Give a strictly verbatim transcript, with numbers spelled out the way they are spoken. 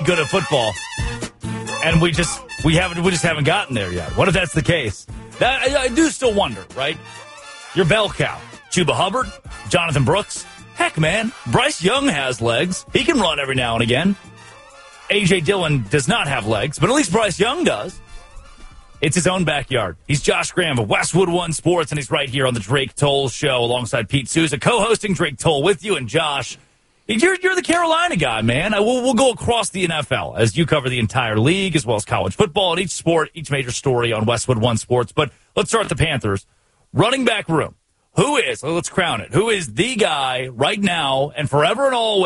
good at football, and we just we haven't we just haven't gotten there yet. What if that's the case? That I, I do still wonder, right? Your bell cow, Chuba Hubbard, Jonathan Brooks. Heck, man, Bryce Young has legs. He can run every now and again. A J. Dillon does not have legs, but at least Bryce Young does. It's his own backyard. He's Josh Graham of Westwood One Sports, and he's right here on the Drake Toll Show alongside Pete Souza, co-hosting Drake Toll with you. And Josh, you're, you're the Carolina guy, man. We'll, we'll go across the N F L as you cover the entire league as well as college football and each sport, each major story on Westwood One Sports. But let's start with the Panthers. Running back room. Who is, let's crown it, who is the guy right now and forever and always